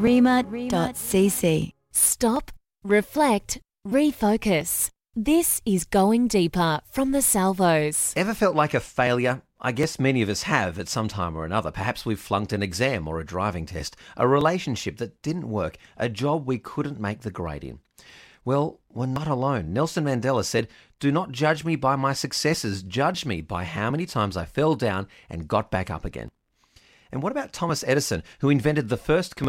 rima.cc. Stop, reflect, refocus. This is Going Deeper from the Salvos. Ever felt like a failure? I guess many of us have at some time or another. Perhaps we've flunked an exam or a driving test, a relationship that didn't work, a job we couldn't make the grade in. Well, we're not alone. Nelson Mandela said, "Do not judge me by my successes. Judge me by how many times I fell down and got back up again." And what about Thomas Edison, who invented the first commercial